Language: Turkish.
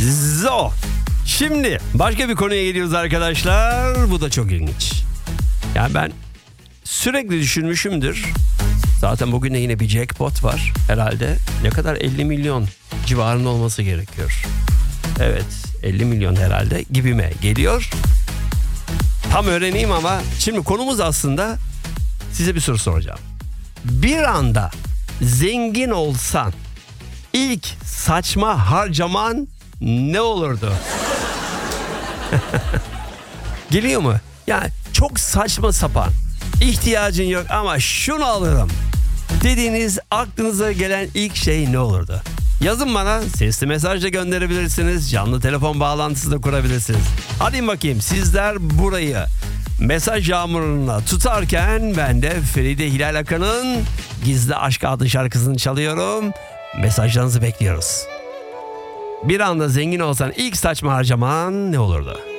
Zo. Şimdi başka bir konuya geliyoruz arkadaşlar. Bu da çok ilginç. Yani ben sürekli düşünmüşümdür. Zaten bugün de yine bir jackpot var herhalde. Ne kadar 50 milyon civarında olması gerekiyor. Evet 50 milyon herhalde gibime geliyor. Tam öğreneyim ama şimdi konumuz aslında size bir soru soracağım. Bir anda zengin olsan ilk saçma harcaman ne olurdu? Geliyor mu? Yani çok saçma sapan, ihtiyacın yok ama şunu alırım dediğiniz aklınıza gelen ilk şey ne olurdu? Yazın bana, sesli mesaj da gönderebilirsiniz, canlı telefon bağlantısı da kurabilirsiniz. Hadi bakayım sizler burayı mesaj yağmuruna tutarken ben de Feride Hilal Akan'ın Gizli Aşk adlı şarkısını çalıyorum. Mesajlarınızı bekliyoruz. Bir anda zengin olsan ilk saçma harcaman ne olurdu?